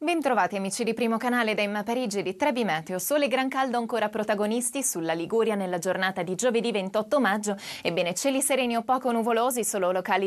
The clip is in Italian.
Bentrovati amici di Primo Canale da Emma Parigi di Trebi Meteo. Sole e gran caldo ancora protagonisti sulla Liguria nella giornata di giovedì 28 maggio. Ebbene, cieli sereni o poco nuvolosi, solo locali